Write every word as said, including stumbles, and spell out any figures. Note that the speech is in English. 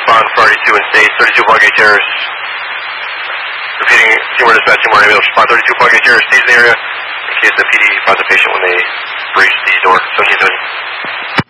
respond for thirty-two and stays. thirty-two Parkgate Terrace. Repeating, Seymour dispatch, Seymour ambulance respond. thirty-two Parkgate Terrace stays in the area in case the P D finds a patient when they breach the door. seventeen seventy.